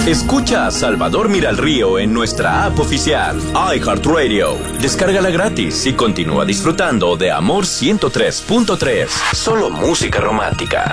Escucha a Salvador Mira al Río en nuestra app oficial, iHeartRadio. Descárgala gratis y continúa disfrutando de Amor 103.3. Solo música romántica.